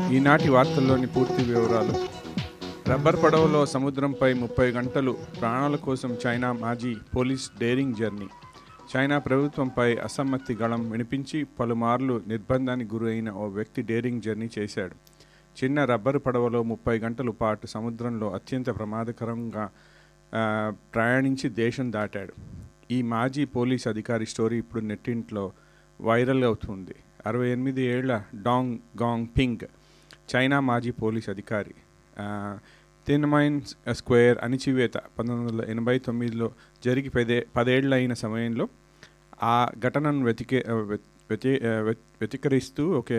ఈనాటి వార్తల్లోని పూర్తి వివరాలు. రబ్బర్ పడవలో సముద్రంపై 30 గంటలు ప్రాణాల కోసం చైనా మాజీ పోలీస్ డేరింగ్ జర్నీ. చైనా ప్రభుత్వంపై అసమ్మతి గళం వినిపించి పలుమార్లు నిర్బంధానికి గురైన ఓ వ్యక్తి డేరింగ్ జర్నీ చేశాడు. చిన్న రబ్బరు పడవలో 30 గంటల పాటు సముద్రంలో అత్యంత ప్రమాదకరంగా ప్రయాణించి దేశం దాటాడు. ఈ మాజీ పోలీస్ అధికారి స్టోరీ ఇప్పుడు నెట్టింట్లో వైరల్ అవుతుంది. 68 ఏళ్ల డాంగ్ గాంగ్ పింగ్ చైనా మాజీ పోలీస్ అధికారి. తిన్మైన్ స్క్వేర్ అణిచివేత 1989లో జరిగి 10 ఏళ్లైన సమయంలో ఆ ఘటనను వ్యతిరేకిస్తూ ఒక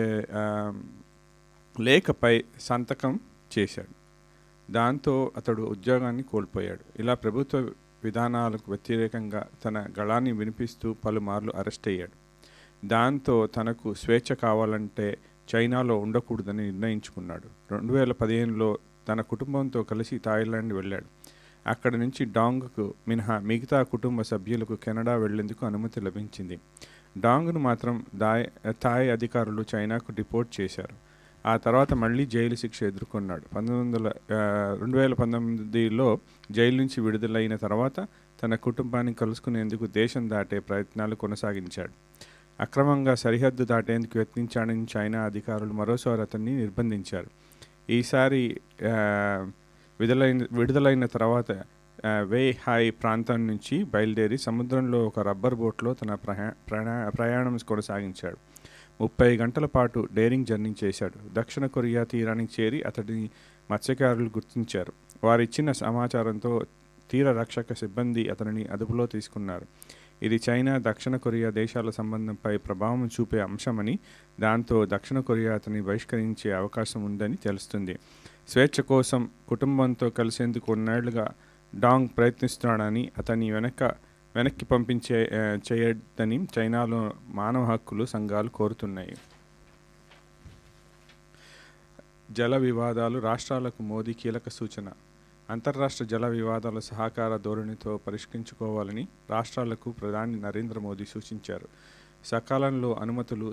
లేఖపై సంతకం చేశాడు. దాంతో అతడు ఉద్యోగాన్ని కోల్పోయాడు. ఇలా ప్రభుత్వ విధానాలకు వ్యతిరేకంగా తన గళాన్ని వినిపిస్తూ పలుమార్లు అరెస్ట్ అయ్యాడు. దాంతో తనకు స్వేచ్ఛ కావాలంటే చైనాలో ఉండకూడదని నిర్ణయించుకున్నాడు. 2015లో తన కుటుంబంతో కలిసి థాయిలాండ్ వెళ్ళాడు. అక్కడి నుంచి డాంగ్కు మినహా మిగతా కుటుంబ సభ్యులకు కెనడా వెళ్లేందుకు అనుమతి లభించింది. డాంగ్ను మాత్రం థాయ్ అధికారులు చైనాకు డిపోర్ట్ చేశారు. ఆ తర్వాత మళ్ళీ జైలు శిక్ష ఎదుర్కొన్నాడు. 2019లో జైలు నుంచి విడుదలైన తర్వాత తన కుటుంబాన్ని కలుసుకునేందుకు దేశం దాటే ప్రయత్నాలు కొనసాగించాడు. అక్రమంగా సరిహద్దు దాటేందుకు యత్నించాడని చైనా అధికారులు మరోసారి అతన్ని నిర్బంధించారు. ఈసారి విడుదలైన తర్వాత వేహాయ్ ప్రాంతం నుంచి బయలుదేరి సముద్రంలో ఒక రబ్బర్ బోట్లో తన ప్రయాణం కొనసాగించాడు. 30 గంటల పాటు డేరింగ్ జర్నీ చేశాడు. దక్షిణ కొరియా తీరానికి చేరి అతడిని మత్స్యకారులు గుర్తించారు. వారిచ్చిన సమాచారంతో తీర రక్షక సిబ్బంది అతనిని అదుపులో తీసుకున్నారు. ఇది చైనా దక్షిణ కొరియా దేశాల సంబంధంపై ప్రభావం చూపే అంశమని, దాంతో దక్షిణ కొరియా అతన్ని బహిష్కరించే అవకాశం ఉందని తెలుస్తుంది. స్వేచ్ఛ కోసం కుటుంబంతో కలిసేందుకు కొన్నేళ్లుగా డాంగ్ ప్రయత్నిస్తున్నాడని, అతన్ని వెనక్కి చేయొద్దని చైనాలో మానవ హక్కులు సంఘాలు కోరుతున్నాయి. జల వివాదాలు, రాష్ట్రాలకు మోదీ కీలక సూచన. అంతర్రాష్ట్ర జల వివాదాల సహకార ధోరణితో పరిష్కరించుకోవాలని రాష్ట్రాలకు ప్రధాని నరేంద్ర మోదీ సూచించారు. సకాలంలో అనుమతులు,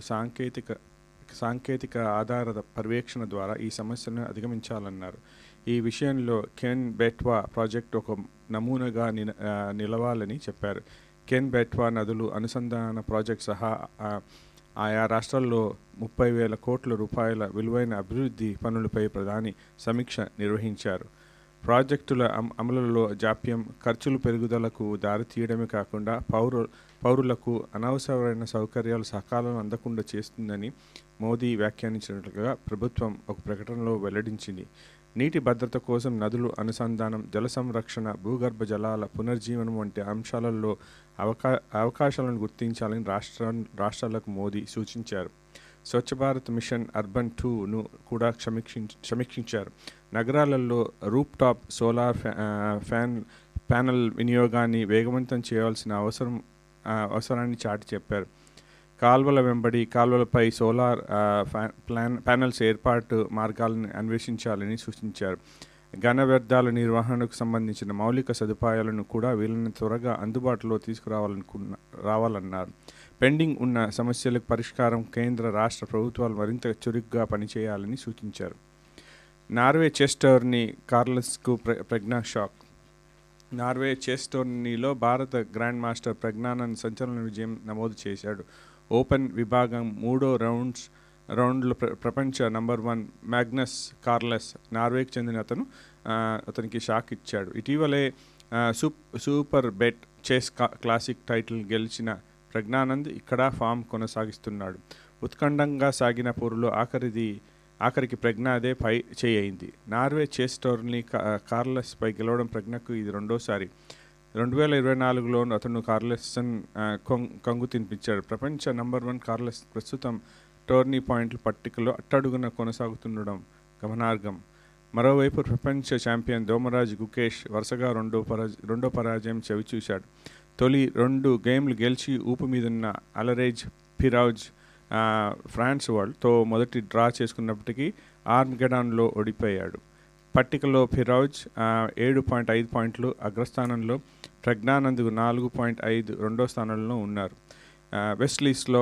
సాంకేతిక ఆధారిత పర్యవేక్షణ ద్వారా ఈ సమస్యలను అధిగమించాలన్నారు. ఈ విషయంలో కెన్ బెట్వా ప్రాజెక్టు ఒక నమూనాగా నిలవాలని చెప్పారు. కెన్ బెట్వా నదులు అనుసంధాన ప్రాజెక్టు సహా ఆయా రాష్ట్రాల్లో 30,000 కోట్ల రూపాయల విలువైన అభివృద్ధి పనులపై ప్రధాని సమీక్ష నిర్వహించారు. ప్రాజెక్టుల అమలులో జాప్యం, ఖర్చుల పెరుగుదలకు దారితీయడమే కాకుండా పౌరులకు అనవసరమైన సౌకర్యాలు సకాలంలో అందకుండా చేస్తుందని మోదీ వ్యాఖ్యానించినట్లుగా ప్రభుత్వం ఒక ప్రకటనలో వెల్లడించింది. నీటి భద్రత కోసం నదులు అనుసంధానం, జల సంరక్షణ, భూగర్భ జలాల పునర్జీవనం వంటి అంశాలలో అవకాశాలను గుర్తించాలని రాష్ట్రాలకు మోదీ సూచించారు. స్వచ్ఛ భారత్ మిషన్ అర్బన్ 2ను కూడా సమీక్షించారు. నగరాలలో రూప్ టాప్ సోలార్ ప్యానెల్ వినియోగాన్ని వేగవంతం చేయాల్సిన అవసరాన్ని చాటి చెప్పారు. కాల్వల వెంబడి కాల్వలపై సోలార్ ప్యానెల్స్ ఏర్పాటు మార్గాలను అన్వేషించాలని సూచించారు. ఘన వ్యర్థాల నిర్వహణకు సంబంధించిన మౌలిక సదుపాయాలను కూడా వీలైనంత త్వరగా అందుబాటులో తీసుకురావాలన్నారు. పెండింగ్ ఉన్న సమస్యలకు పరిష్కారం కేంద్ర రాష్ట్ర ప్రభుత్వాలు మరింత చురుగ్గా పనిచేయాలని సూచించారు. నార్వే చెస్ టోర్నీ కార్లస్కు ప్రజ్ఞా షాక్. నార్వే చెస్ టోర్నీలో భారత గ్రాండ్ మాస్టర్ ప్రజ్ఞానంద్ సంచలన విజయం నమోదు చేశాడు. ఓపెన్ విభాగం 3వ రౌండ్లో ప్రపంచ నంబర్ 1 మ్యాగ్నస్ కార్లస్, నార్వేకి చెందిన అతనికి షాక్ ఇచ్చాడు. ఇటీవలే super bet chess classic title గెలిచిన ప్రజ్ఞానంద్ ఇక్కడ ఫామ్ కొనసాగిస్తున్నాడు. ఉత్కంఠంగా సాగిన పోరులో ఆఖరికి ప్రజ్ఞాదే పై చేయింది. నార్వే చెస్ టోర్నీ కార్లస్పై గెలవడం ప్రజ్ఞకు ఇది రెండోసారి. 2024లోనూ అతను కార్లెస్సన్ కంగు తినిపించాడు. ప్రపంచ నంబర్ 1 కార్లెస్ ప్రస్తుతం టోర్నీ పాయింట్ల పట్టికలో అట్టడుగున కొనసాగుతుండడం గమనార్హం. మరోవైపు ప్రపంచ ఛాంపియన్ ధోమరాజ్ గుకేష్ వరుసగా రెండో పరాజయం చవిచూశాడు. తొలి 2 గేమ్లు గెలిచి ఊపు మీదున్న అలరేజ్ ఫిరౌజ్ ఫ్రాన్స్ వాళ్ళతో మొదటి డ్రా చేసుకున్నప్పటికీ ఆర్మగెడాన్లో ఓడిపోయాడు. పట్టికలో ఫిరౌజ్ 7.5 పాయింట్లు అగ్రస్థానంలో, ప్రజ్ఞానంద్ 4.5 రెండో స్థానంలో ఉన్నారు. వెస్లీస్లో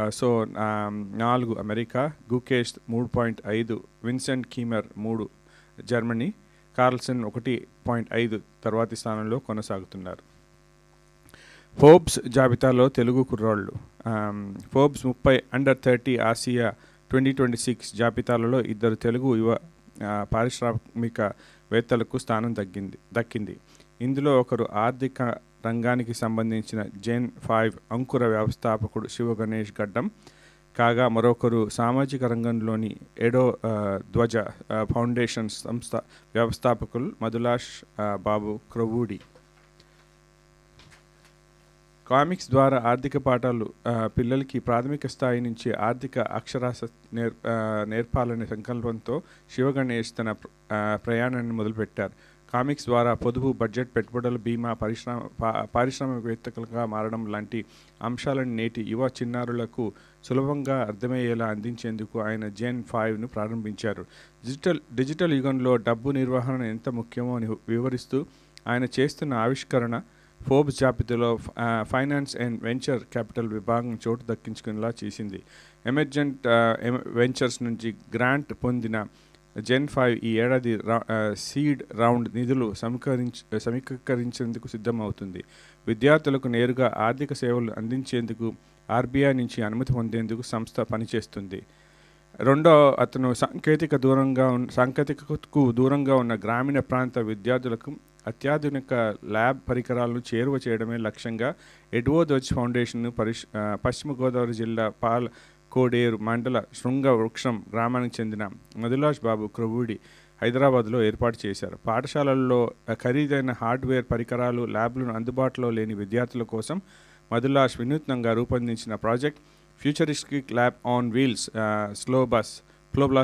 4 America, Gukesh 3.5, Vincent Khmer 3 Germany, Carlsen 1.5 తర్వాతి స్థానంలో కొనసాగుతున్నారు. ఫోర్బ్స్ జాబితాలో తెలుగు కుర్రాళ్ళు. ఫోర్బ్స్ 30 అండర్ 30 ఆసియా 2026 జాబితాలలో 2 తెలుగు యువ పారిశ్రామికవేత్తలకు స్థానం దక్కింది. ఇందులో ఒకరు ఆర్థిక రంగానికి సంబంధించిన జెన్ 5 అంకుర వ్యవస్థాపకుడు శివ గణేష్ గడ్డం కాగా, మరొకరు సామాజిక రంగంలోని ఎడో ధ్వజ ఫౌండేషన్ సంస్థ వ్యవస్థాపకులు మధులాష్ బాబు క్రొవూడి. కామిక్స్ ద్వారా ఆర్థిక పాఠాలు పిల్లలకి ప్రాథమిక స్థాయి నుంచి ఆర్థిక అక్షరాస్యత నేర్పాలనే సంకల్పంతో శివగణేష్ తన ప్రయాణాన్ని మొదలుపెట్టారు. కామిక్స్ ద్వారా పొదుపు, బడ్జెట్, పెట్టుబడుల బీమా, పారిశ్రామికవేత్తలుగా మారడం లాంటి అంశాలను నేటి యువ చిన్నారులకు సులభంగా అర్థమయ్యేలా అందించేందుకు ఆయన జెన్ 5ను ప్రారంభించారు. డిజిటల్ యుగంలో డబ్బు నిర్వహణ ఎంత ముఖ్యమో అని వివరిస్తూ ఆయన చేస్తున్న ఆవిష్కరణ ఫోర్బ్స్ జాబితాలో ఫైనాన్స్ అండ్ వెంచర్ క్యాపిటల్ విభాగం చోటు దక్కించుకునేలా చేసింది. ఎమర్జెంట్ వెంచర్స్ నుంచి గ్రాంట్ పొందిన జెన్ 5 ఈ ఏడాది సీడ్ రౌండ్ నిధులు సమీకరించేందుకు సిద్ధమవుతుంది. విద్యార్థులకు నేరుగా ఆర్థిక సేవలు అందించేందుకు ఆర్బీఐ నుంచి అనుమతి పొందేందుకు సంస్థ పనిచేస్తుంది. అతను సాంకేతికతకు దూరంగా ఉన్న గ్రామీణ ప్రాంత విద్యార్థులకు అత్యాధునిక ల్యాబ్ పరికరాలను చేరువ చేయడమే లక్ష్యంగా ఎడ్వో ధ్వజ్ ఫౌండేషన్ను పశ్చిమ గోదావరి జిల్లా కోడేరు మండల శృంగ వృక్షం గ్రామానికి చెందిన మధులాష్ బాబు క్రొవూడి హైదరాబాద్లో ఏర్పాటు చేశారు. పాఠశాలల్లో ఖరీదైన హార్డ్వేర్ పరికరాలు, ల్యాబ్లను అందుబాటులో లేని విద్యార్థుల కోసం మధులాష్ వినూత్నంగా రూపొందించిన project futuristic lab on wheels ఫ్లోబ్లాస్